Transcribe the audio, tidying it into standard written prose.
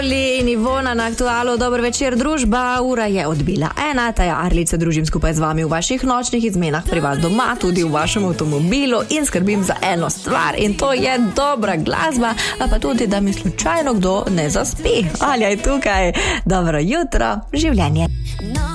In Ivona na Aktualu, dober večer družba, ura je odbila 1, Taja Arlič se družim skupaj z vami v vaših nočnih izmenah pri vas doma, tudi v vašem avtomobilu in skrbim za eno stvar in to je dobra glasba, pa tudi, da mi slučajno kdo ne zaspi. Alja je tukaj, dobro jutro, življenje.